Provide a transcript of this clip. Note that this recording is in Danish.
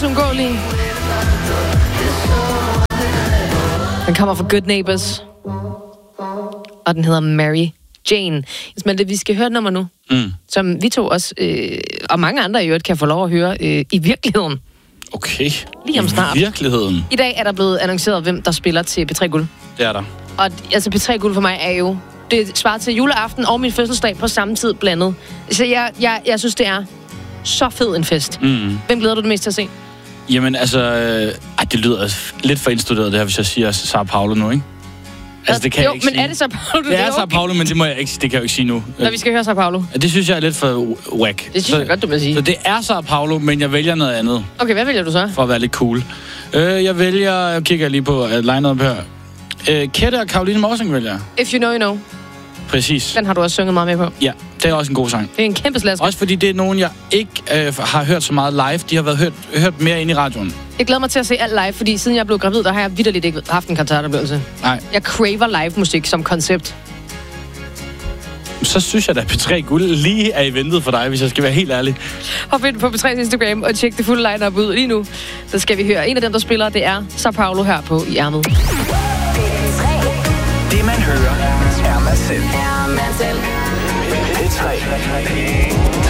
også undgåelig. Den kommer fra Good Neighbors. Og den hedder Mary Jane. Men vi skal høre et nummer nu, som vi to også, og mange andre i øvrigt, kan få lov at høre i virkeligheden. Okay. Lige om snart. I virkeligheden. I dag er der blevet annonceret, hvem der spiller til P3 Guld. Det er der. Og altså P3 Guld for mig er jo, det svarer til juleaften og min fødselsdag på samme tid blandet. Så jeg synes, det er så fed en fest. Hvem glæder du dig mest til at se? Jamen altså, det lyder lidt for indstuderet det her, hvis jeg siger Sao Paulo nu, ikke? Altså, det kan jeg ikke men sige. er det Sao Paulo? Det er Sao Paulo, men det kan jeg jo ikke sige nu. Når vi skal høre Sao Paulo. Det synes jeg er lidt for whack. Det synes jeg godt, du vil sige. Så det er Sao Paulo, men jeg vælger noget andet. Okay, hvad vælger du så? For at være lidt cool. Jeg kigger lige på line-up her. Kette og Caroline Morsing vælger. If You Know, You Know. Præcis. Den har du også sunget meget med på. Ja, det er også en god sang. Det er en kæmpe slasker. Også fordi det er nogen, jeg ikke har hørt så meget live. De har været hørt mere ind i radioen. Jeg glæder mig til at se alt live, fordi siden jeg blev gravid, der har jeg vitterligt ikke haft en koncertoplevelse. Nej. Jeg craver live musik som koncept. Så synes jeg, at P3 Guld lige er i ventet for dig, hvis jeg skal være helt ærlig. Hop ind på P3's Instagram og tjek det fulde line-up ud lige nu. Så skal vi høre en af dem, der spiller, det er Sao Paulo her på I Ærmet. Det man hører er man selv. P3.